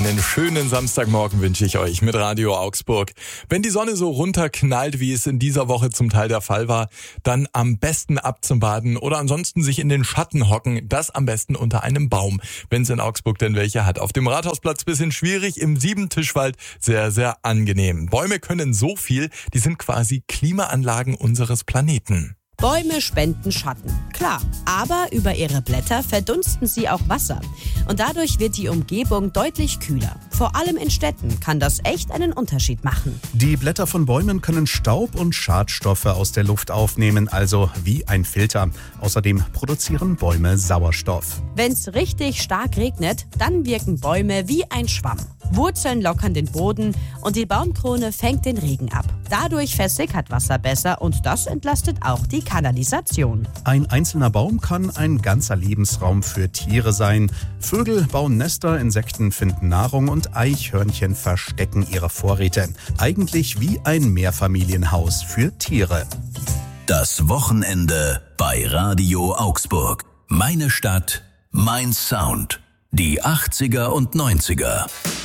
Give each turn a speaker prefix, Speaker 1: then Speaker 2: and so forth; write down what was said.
Speaker 1: Einen schönen Samstagmorgen wünsche ich euch mit Radio Augsburg. Wenn die Sonne so runterknallt, wie es in dieser Woche zum Teil der Fall war, dann am besten ab zum Baden oder ansonsten sich in den Schatten hocken. Das am besten unter einem Baum, wenn es in Augsburg denn welche hat. Auf dem Rathausplatz bisschen schwierig, im Siebentischwald sehr, sehr angenehm. Bäume können so viel, die sind quasi Klimaanlagen unseres Planeten.
Speaker 2: Bäume spenden Schatten, klar, aber über ihre Blätter verdunsten sie auch Wasser. Und dadurch wird die Umgebung deutlich kühler. Vor allem in Städten kann das echt einen Unterschied machen.
Speaker 3: Die Blätter von Bäumen können Staub und Schadstoffe aus der Luft aufnehmen, also wie ein Filter. Außerdem produzieren Bäume Sauerstoff.
Speaker 2: Wenn's richtig stark regnet, dann wirken Bäume wie ein Schwamm. Wurzeln lockern den Boden und die Baumkrone fängt den Regen ab. Dadurch versickert Wasser besser und das entlastet auch die Kanalisation.
Speaker 3: Ein einzelner Baum kann ein ganzer Lebensraum für Tiere sein. Vögel bauen Nester, Insekten finden Nahrung und Eichhörnchen verstecken ihre Vorräte. Eigentlich wie ein Mehrfamilienhaus für Tiere.
Speaker 4: Das Wochenende bei Radio Augsburg. Meine Stadt, mein Sound. Die 80er und 90er.